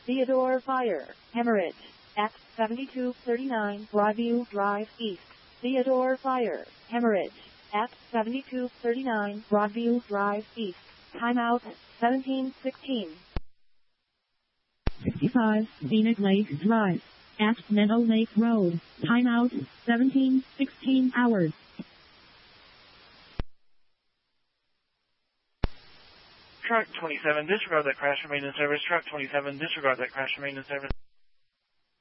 Theodore Fire, hemorrhage, at 7239 Broadview Drive East. Theodore Fire, hemorrhage, at 7239 Broadview Drive East. Timeout, 17:16. 65 Scenic Lake Drive, at Meadow Lake Road. Timeout, 17:16 hours. Truck 27, disregard that crash for maintenance service. Truck 27, disregard that crash for maintenance service.